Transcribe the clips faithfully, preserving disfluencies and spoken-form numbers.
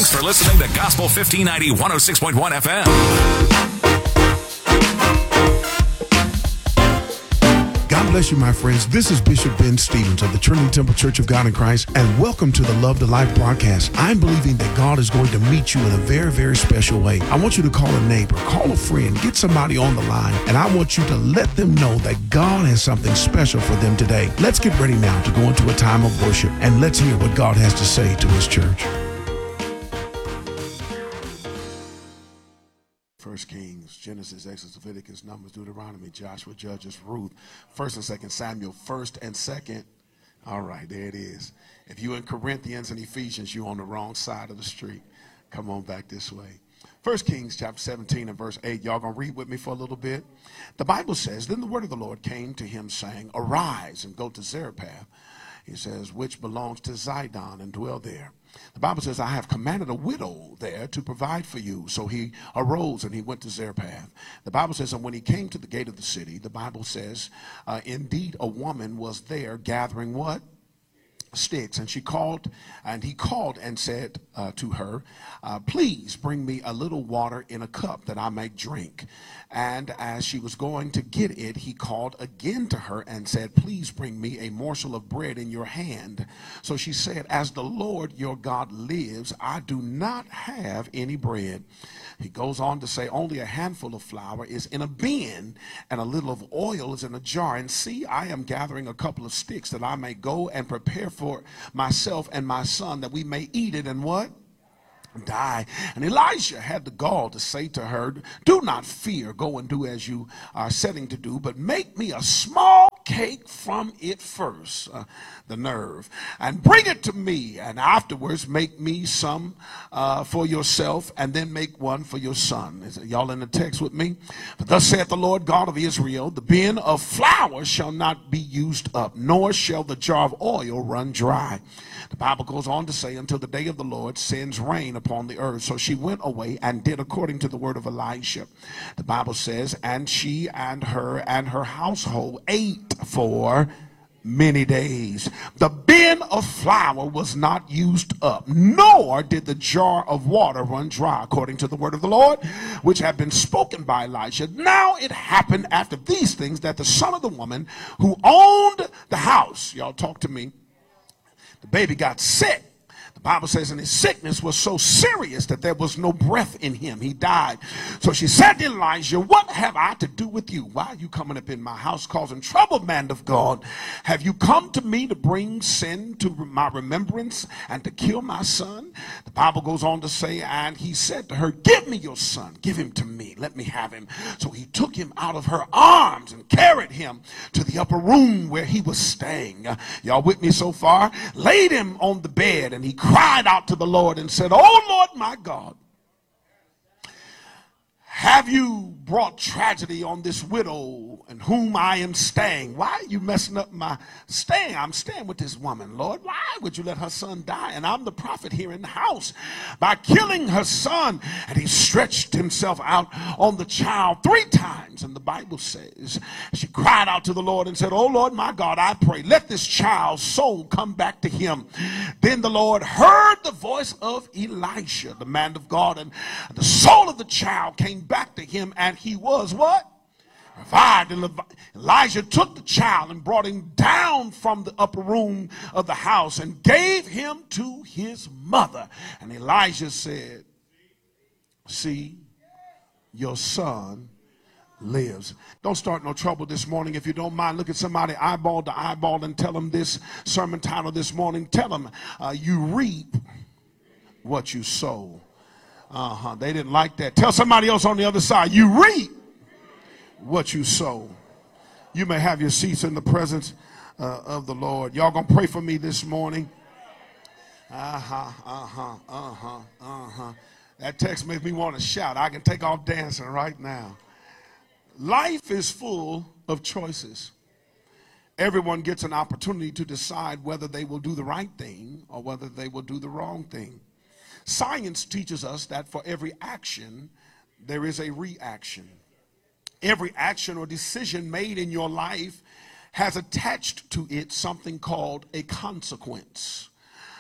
Thanks for listening to Gospel fifteen ninety, one oh six point one F M. God bless you, my friends. This is Bishop Ben Stevens of the Trinity Temple Church of God in Christ, and welcome to the Love to Life broadcast. I'm believing that God is going to meet you in a very, very special way. I want you to call a neighbor, call a friend, get somebody on the line, and I want you to let them know that God has something special for them today. Let's get ready now to go into a time of worship, and let's hear what God has to say to his church. First Kings, Genesis, Exodus, Leviticus, Numbers, Deuteronomy, Joshua, Judges, Ruth, First and Second Samuel, First and Second. All right, there it is. If you're in Corinthians and Ephesians, you're on the wrong side of the street. Come on back this way. First Kings chapter seventeen and verse eight. Y'all gonna read with me for a little bit? The Bible says, then the word of the Lord came to him saying, arise and go to Zarephath. He says, which belongs to Zidon, and dwell there. The Bible says, I have commanded a widow there to provide for you. So he arose and he went to Zarephath. The Bible says, and when he came to the gate of the city, the Bible says, uh, indeed a woman was there gathering what? Sticks. And she called, and he called and said uh, to her, uh, please bring me a little water in a cup that I may drink. And as she was going to get it, he called again to her and said, please bring me a morsel of bread in your hand. So she said, as the Lord your God lives, I do not have any bread. He goes on to say, only a handful of flour is in a bin, and a little of oil is in a jar. And see, I am gathering a couple of sticks that I may go and prepare for myself and my son, that we may eat it and what? Die. And Elijah had the gall to say to her, do not fear, go and do as you are setting to do, but make me a small cake from it first, uh, the nerve, and bring it to me, and afterwards make me some uh, for yourself, and then make one for your son. Is y'all in the text with me? But thus saith the Lord God of Israel, the bin of flour shall not be used up, nor shall the jar of oil run dry. The Bible goes on to say, until the day of the Lord sends rain upon the earth. So she went away and did according to the word of Elisha. The Bible says, and she and her and her household ate for many days. The bin of flour was not used up, nor did the jar of water run dry, according to the word of the Lord, which had been spoken by Elisha. Now it happened after these things that the son of the woman who owned the house, y'all talk to me, the baby got sick. The Bible says, and his sickness was so serious that there was no breath in him. He died. So she said to Elijah, what have I to do with you? Why are you coming up in my house causing trouble, man of God? Have you come to me to bring sin to my remembrance and to kill my son? The Bible goes on to say, and he said to her, give me your son. Give him to me. Let me have him. So he took him out of her arms and carried him to the upper room where he was staying. Uh, y'all with me so far? Laid him on the bed, and he cried out to the Lord and said, oh Lord my God, have you brought tragedy on this widow in whom I am staying? Why are you messing up my staying? I'm staying with this woman, Lord. Why would you let her son die? And I'm the prophet here in the house by killing her son. And he stretched himself out on the child three times. And the Bible says she cried out to the Lord and said, oh Lord my God, I pray, let this child's soul come back to him. Then the Lord heard the voice of Elisha, the man of God, and the soul of the child came back to him, and he was what? Revived. And Elijah took the child and brought him down from the upper room of the house and gave him to his mother. And Elijah said, see, your son lives. Don't start no trouble this morning. If you don't mind, look at somebody eyeball to eyeball and tell them this sermon title this morning. Tell them uh, you reap what you sow. Uh-huh. They didn't like that. Tell somebody else on the other side, you reap what you sow. You may have your seats in the presence uh, of the Lord. Y'all gonna pray for me this morning? Uh-huh, uh-huh, uh-huh, uh-huh. That text makes me want to shout. I can take off dancing right now. Life is full of choices. Everyone gets an opportunity to decide whether they will do the right thing or whether they will do the wrong thing. Science teaches us that for every action, there is a reaction. Every action or decision made in your life has attached to it something called a consequence.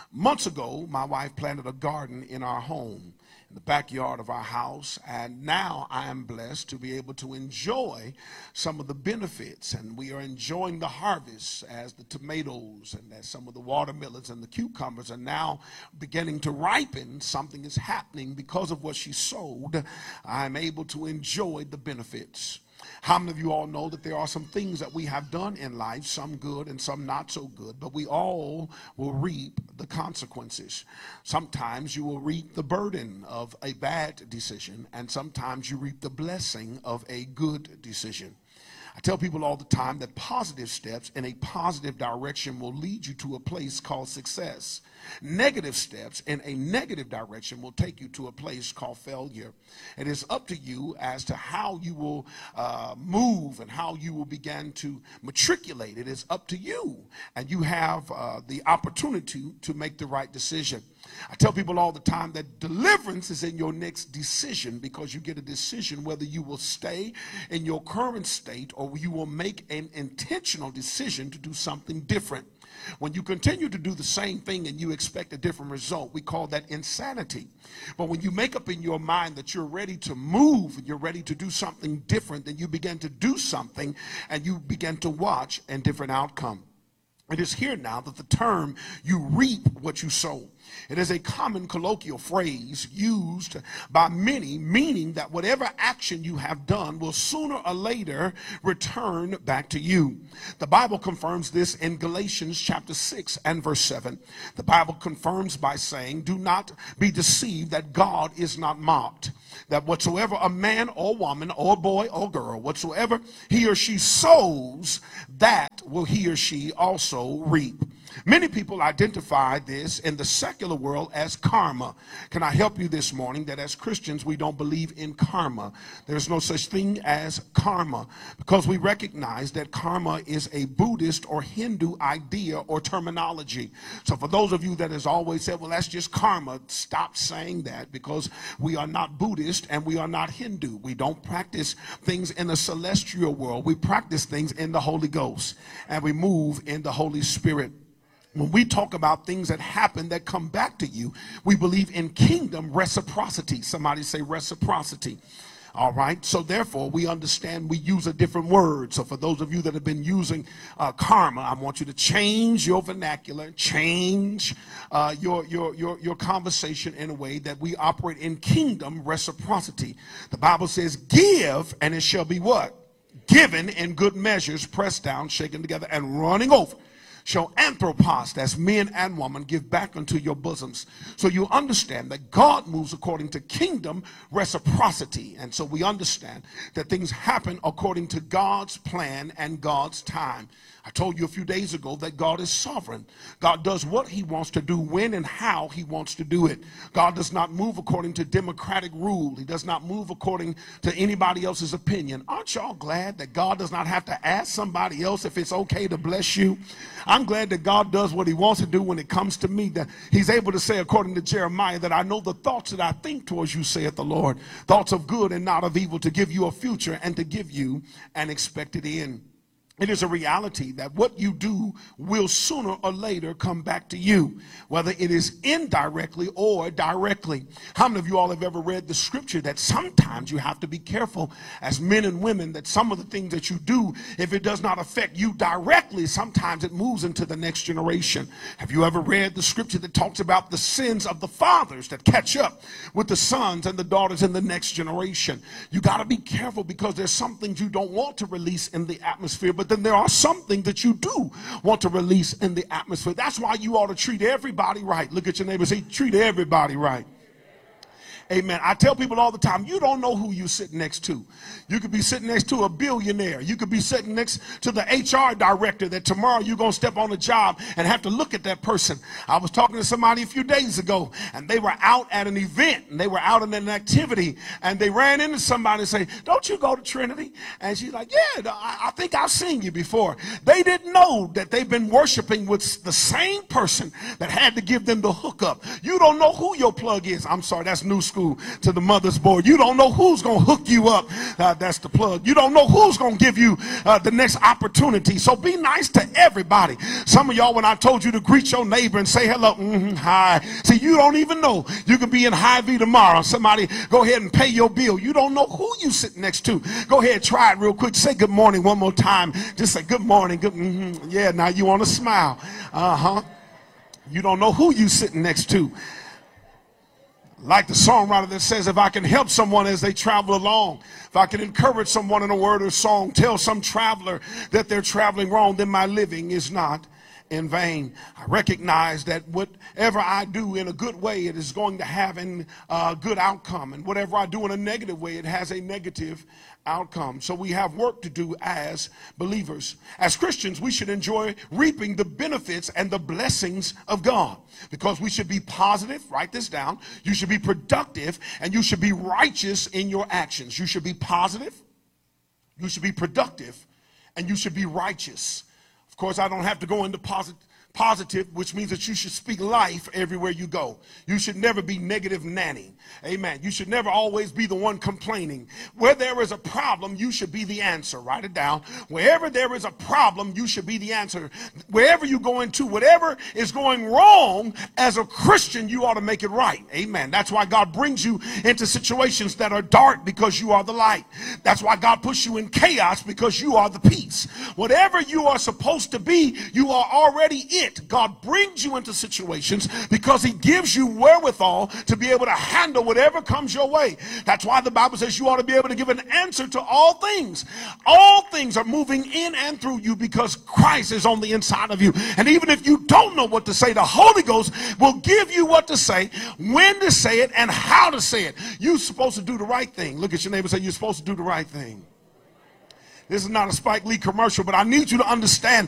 Months ago, my wife planted a garden in our home, in the backyard of our house, and now I am blessed to be able to enjoy some of the benefits, and we are enjoying the harvest as the tomatoes and as some of the watermelons and the cucumbers are now beginning to ripen. Something is happening because of what she sowed. I'm able to enjoy the benefits. How many of you all know that there are some things that we have done in life, some good and some not so good, but we all will reap the consequences. Sometimes you will reap the burden of a bad decision, and sometimes you reap the blessing of a good decision. I tell people all the time that positive steps in a positive direction will lead you to a place called success. Negative steps in a negative direction will take you to a place called failure. It is up to you as to how you will uh, move and how you will begin to matriculate. It is up to you, and you have uh, the opportunity to make the right decision. I tell people all the time that deliverance is in your next decision, because you get a decision whether you will stay in your current state or you will make an intentional decision to do something different. When you continue to do the same thing and you expect a different result, we call that insanity. But when you make up in your mind that you're ready to move and you're ready to do something different, then you begin to do something and you begin to watch a different outcome. It is here now that the term "you reap what you sow." It is a common colloquial phrase used by many, meaning that whatever action you have done will sooner or later return back to you. The Bible confirms this in Galatians chapter six and verse seven. The Bible confirms by saying, "Do not be deceived that God is not mocked. That whatsoever a man or woman or boy or girl, whatsoever he or she sows, that will he or she also reap." Many people identify this in the secular world as karma. Can I help you this morning that as Christians we don't believe in karma? There's no such thing as karma, because we recognize that karma is a Buddhist or Hindu idea or terminology. So for those of you that has always said, well, that's just karma, stop saying that, because we are not Buddhist and we are not Hindu. We don't practice things in the celestial world. We practice things in the Holy Ghost, and we move in the Holy Spirit. When we talk about things that happen that come back to you, we believe in kingdom reciprocity. Somebody say reciprocity. All right. So therefore, we understand we use a different word. So for those of you that have been using uh, karma, I want you to change your vernacular, change uh, your, your, your, your conversation in a way that we operate in kingdom reciprocity. The Bible says, give and it shall be what? Given in good measures, pressed down, shaken together, and running over. Shall anthropos, that's men and women, give back unto your bosoms. So you understand that God moves according to kingdom reciprocity. And so we understand that things happen according to God's plan and God's time. I told you a few days ago that God is sovereign. God does what he wants to do, when and how he wants to do it. God does not move according to democratic rule. He does not move according to anybody else's opinion. Aren't y'all glad that God does not have to ask somebody else if it's okay to bless you? I'm glad that God does what he wants to do when it comes to me, that he's able to say, according to Jeremiah, that I know the thoughts that I think towards you, saith the Lord, thoughts of good and not of evil, to give you a future and to give you an expected end. It is a reality that what you do will sooner or later come back to you, whether it is indirectly or directly. How many of you all have ever read the scripture that sometimes you have to be careful as men and women, that some of the things that you do, if it does not affect you directly, sometimes it moves into the next generation. Have you ever read the scripture that talks about the sins of the fathers that catch up with the sons and the daughters in the next generation? You got to be careful, because there's some things you don't want to release in the atmosphere, but then there are some things that you do want to release in the atmosphere. That's why you ought to treat everybody right. Look at your neighbor and say, treat everybody right. Amen. I tell people all the time, you don't know who you're sitting next to. You could be sitting next to a billionaire. You could be sitting next to the H R director that tomorrow you're going to step on a job and have to look at that person. I was talking to somebody a few days ago, and they were out at an event, and they were out in an activity, and they ran into somebody and say, don't you go to Trinity? And she's like, yeah, I think I've seen you before. They didn't know that they've been worshiping with the same person that had to give them the hookup. You don't know who your plug is. I'm sorry, that's new school. school to the mother's board. You don't know who's going to hook you up. Uh, that's the plug. You don't know who's going to give you uh, the next opportunity. So be nice to everybody. Some of y'all, when I told you to greet your neighbor and say hello, mm-hmm, hi. See, you don't even know. You could be in Hy-Vee tomorrow. Somebody go ahead and pay your bill. You don't know who you sit next to. Go ahead, try it real quick. Say good morning one more time. Just say good morning. Good, mm-hmm. Yeah, now you want to smile. Uh-huh. You don't know who you sitting next to. Like the songwriter that says, if I can help someone as they travel along, if I can encourage someone in a word or song, tell some traveler that they're traveling wrong, then my living is not in vain. I recognize that whatever I do in a good way, it is going to have a uh, good outcome. And whatever I do in a negative way, it has a negative outcome. So we have work to do as believers. As Christians, we should enjoy reaping the benefits and the blessings of God, because we should be positive. Write this down. You should be productive, and you should be righteous in your actions. You should be positive, you should be productive, and you should be righteous. Of course, I don't have to go into positive, positive, which means that you should speak life everywhere you go. You should never be negative nanny. Amen. You should never always be the one complaining. Where there is a problem, you should be the answer. Write it down. Wherever there is a problem, you should be the answer. Wherever you go into, whatever is going wrong, as a Christian, you ought to make it right. Amen. That's why God brings you into situations that are dark, because you are the light. That's why God puts you in chaos, because you are the peace. Whatever you are supposed to be, you are already it. God brings you into situations because he gives you wherewithal to be able to handle whatever comes your way. That's why the Bible says you ought to be able to give an answer to all things. All things are moving in and through you because Christ is on the inside of you. And even if you don't know what to say, the Holy Ghost will give you what to say, when to say it, and how to say it. You're supposed to do the right thing. Look at your neighbor and say, you're supposed to do the right thing. This is not a Spike Lee commercial, but I need you to understand